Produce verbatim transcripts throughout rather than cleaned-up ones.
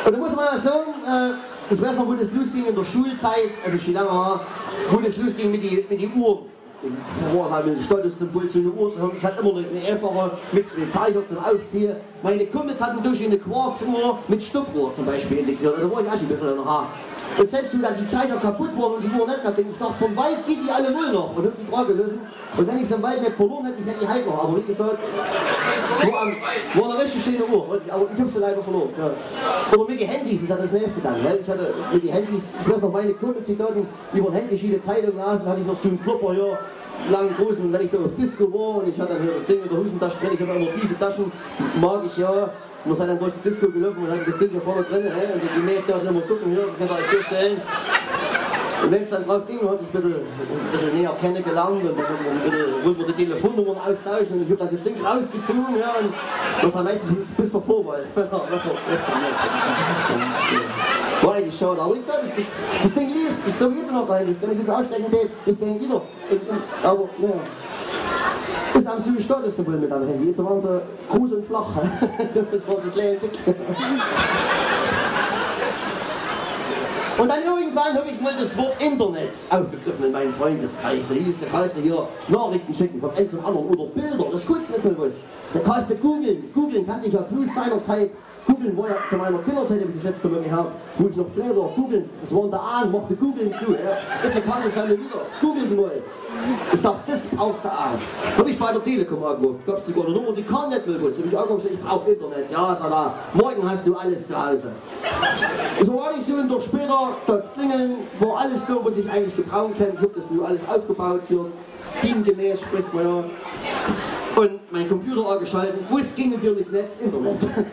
Und da muss man ja sagen, äh, ich weiß noch, wo das losging in der Schulzeit, also schon lange her, wo das losging mit den mit die Uhren. Wo war es halt mit dem Statussymbol so eine Uhr zu haben. Ich hatte immer eine einfache mit zwei Zeiger zum Aufziehen. Meine Kumpels hatten durch eine Quarzuhr mit Stoppuhr zum Beispiel integriert. Da war ich auch schon ein bisschen nachher. Und selbst wenn dann die Zeiger kaputt waren und die Uhr nicht mehr, denke ich, dachte, vom Wald geht die alle null noch. Und hab die Frage gelöst. Und wenn ich es im Wald nicht verloren hätte, ich hätte die halt noch. Aber wie gesagt, war, ein, war eine richtig schöne Uhr. Aber ich habe sie leider verloren. Ja. Oder mit den Handys ist ja das nächste dann. Ne? Ich hatte mit den Handys, ich weiß noch, meine Kumpels, die dort über ein Handy viele Zeitung lasen, hatte ich noch so einen Klopper hier. Langen großen, und wenn ich da auf Disco war und ich hatte dann hier das Ding in der Hosentasche drin, ich habe immer tiefe Taschen, mag ich ja, muss halt dann durch das Disco gelaufen und hatte das Ding hier vorne drin, äh, und die Mädchen da immer gucken, hier, könnt ihr euch vorstellen. Und wenn es dann drauf ging, hat sich ein bisschen, ein bisschen näher kennengelernt und dann wollten wir die Telefonnummern austauschen und ich habe dann das Ding rausgezogen, ja, und das war meistens bis zur Vorwahl. War eigentlich schade, aber wie gesagt, das Ding lief, das ist doch jetzt noch drin, das kann ich jetzt ausstecken, das ging wieder. Und, und, aber, naja. Das haben sie Statussymbol mit am Handy, jetzt waren sie groß und flach, das waren sie klein und dick. Und dann irgendwann habe ich mal das Wort Internet aufgegriffen in meinen Freundeskreis. Da hieß, da kannst du hier Nachrichten schicken von einem zum anderen oder Bilder, das kostet nicht mehr was. Da kannst du googeln, googeln kannte ich ja plus seinerzeit. Googeln war ja zu meiner Kinderzeit, habe ich das letzte Mal gehabt, wo ich noch klein war. Googeln, das war in der A, mochte Googeln zu. Ja. Jetzt kann es ja nicht wieder. Googeln mal. Ich dachte, das brauchst du auch. Habe ich bei der Telekom angerufen, gab es sogar eine Nummer, die kann nicht mehr was. Habe ich angerufen, ich brauche Internet. Ja, sag da, morgen hast du alles zu Hause. So war ich so ein Tag später, das Klingeln war alles da, was ich eigentlich gebrauchen kann. Ich habe das nur alles aufgebaut hier. Teamgemäß spricht man ja. Und mein Computer angeschaltet, wo es ging natürlich Netz, Internet.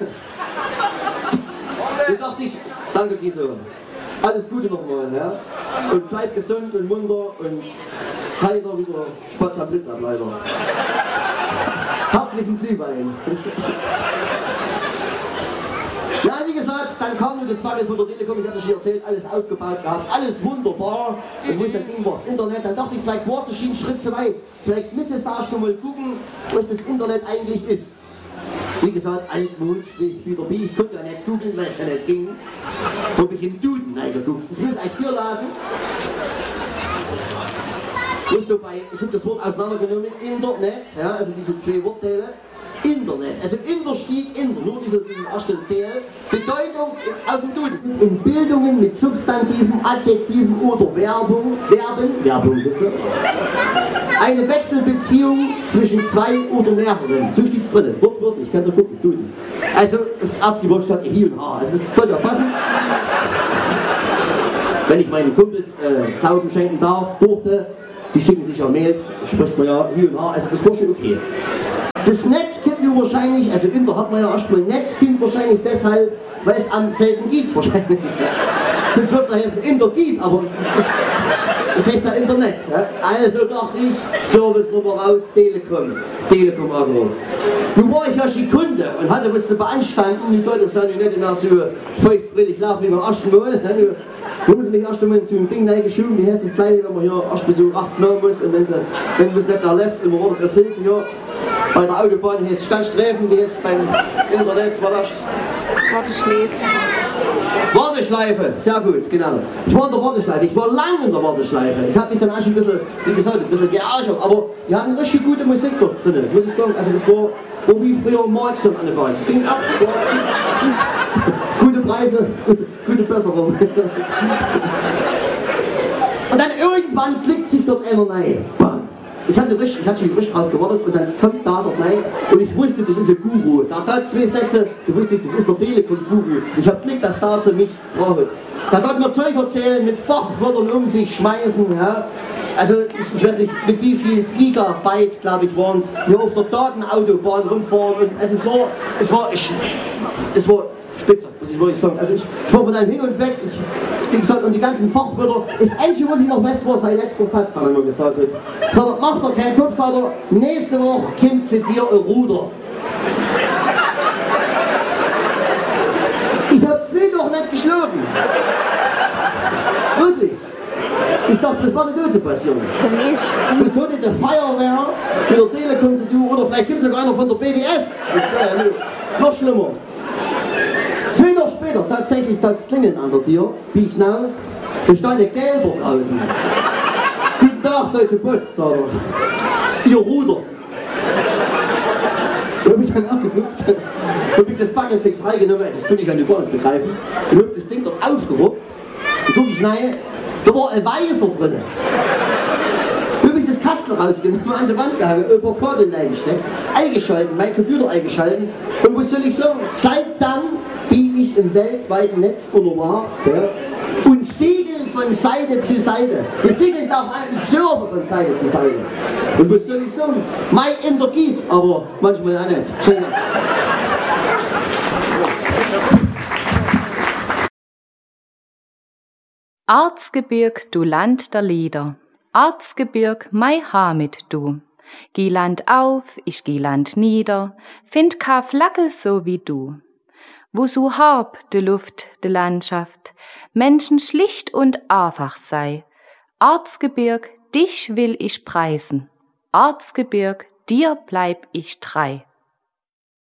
Da dachte ich, danke Gisela, alles Gute nochmal, ja? Und bleib gesund und munter und heiter wieder Spatz am Blitzableiter. Herzlichen Glühwein. Ja, wie gesagt, dann kam nur das Paket von der Telekom, ich hatte schon erzählt, alles aufgebaut gehabt, alles wunderbar. Und wo es dann ging, war das Internet, dann dachte ich, vielleicht war es schon einen Schritt zu weit. Vielleicht müsste da schon mal gucken, was das Internet eigentlich ist. Wie gesagt, altmodisch, wie ich wieder bin, ich konnte ja nicht googeln, weil es ja nicht ging. Habe ich in Duden reingeguckt. Ich muss eigentlich hier lassen. Ich habe das Wort auseinandergenommen, Internet, ja, also diese zwei Wortteile. Internet, also Inter steht Inter, nur diese, dieses erste Teil. Bedeutung aus dem Duden. In Bildungen mit Substantiven, Adjektiven oder Werbung, Verben, Werbung, wisst ihr? Eine Wechselbeziehung zwischen zwei oder mehreren. So steht es drin. Wortwörtlich, kann ihr gucken, Duden. Also, das Erzgebirge statt Hi und H. Also, das könnte ja passen. Wenn ich meinen Kumpels äh, Tauben schenken darf, durfte, die schicken sich ja Mails, spricht man ja Hi und H, also das war schon okay. Das Netz kommt ja wahrscheinlich, also Inter hat man ja erstmal, Netz kommt wahrscheinlich deshalb, weil es am selben geht wahrscheinlich. Das wird ja heißen Inter geht, aber es ist nicht, das heißt ja Internet. Ja? Also dachte ich, Service-Nummer raus, Telekom, Telekom angerufen. Nun war ich ja schon Kunde und hatte was zu beanstanden, die Leute sagen nicht immer so feuchtfröhlich lachen wie beim ersten Mal. Da muss ich mich erst einmal zu einem Ding reingeschoben, wie heißt das gleich, wenn man hier erst bis so achtzehn haben muss und wenn, wenn man es nicht mehr läuft, immer runter auf Hilfe hier. Bei der Autobahn heißt es Standstreifen, wie heißt es beim Internet, war das? Warteschleife. Warteschleife, sehr gut, genau. Ich war in der Warteschleife, ich war lange in der Warteschleife. Ich habe mich dann auch schon ein bisschen, wie gesagt, ein bisschen geärgert, aber die hatten richtig gute Musik dort drin, würde ich sagen. Also das war, war wie früher Marx und alle Bahn. Es ging ab, gute Preise, gute Besserung. Und dann irgendwann klickt sich dort einer rein. Bam. Ich hatte, richtig, ich hatte schon richtig drauf gewartet und dann kommt da dort rein und ich wusste, das ist ein Guru. Da hat zwei Sätze, du wusstest, das ist der Telekom-Guru. Ich hab Glück, dass da zu mich braucht. Da wird mir Zeug erzählen, mit Fachwörtern um sich schmeißen. Ja. Also ich, ich weiß nicht, mit wie viel Gigabyte, glaube ich, waren es, hier auf der Datenautobahn rumfahren. Und also es war, es war, ich, es war spitze, muss ich wirklich sagen. Also ich, ich war von einem hin und weg, ich, wie gesagt, und die ganzen Fachwörter, das Einzige, was ich noch weiß, war sein letzter Satz, dann immer gesagt hat. Sagt er, mach doch keinen Kopf, sagt er, nächste Woche kommt zu dir ein Ruder. Ich hab zwei Wochen nicht geschlafen. Wirklich. Ich dachte, das war nicht so passieren. Für mich. Das hatte die Feuerwehr mit der Telekom zu tun, oder vielleicht gibt es sogar einer von der B D S. Ja, nee. Noch schlimmer. Zwei Tage später, tatsächlich. tatsächlich das Klingeln an der Tür, bieg hinaus, da stand ein Gelber draußen. Guten Tag, Deutsche Post, sagt er. Ihr Ruder. Da hab ich dann abgeguckt, hab ich das Fackelfix reingenommen, das konnte ich an die gar nicht begreifen, und hab das Ding dort aufgeruppt, da guck ich rein, da war ein Weißer drin. Da hab ich das Kastel rausgenommen, an die Wand gehangen, über Kabel eingesteckt, eingeschalten, mein Computer eingeschalten, und was soll ich sagen, seit dann bin ich im weltweiten Netz unterwegs, ja, und segeln von Seite zu Seite. Das Segeln darf eigentlich surfen von Seite zu Seite. Und was soll ich sagen? Mein Ender geht, aber manchmal auch nicht. Schön. Erzgebirg, du Land der Lieder, Erzgebirg, mei Hamid du. Geh Land auf, ich geh Land nieder, find ka Flagge so wie du. Wo so hab de Luft, de Landschaft, Menschen schlicht und einfach sei. Erzgebirg, dich will ich preisen, Erzgebirg, dir bleib ich treu.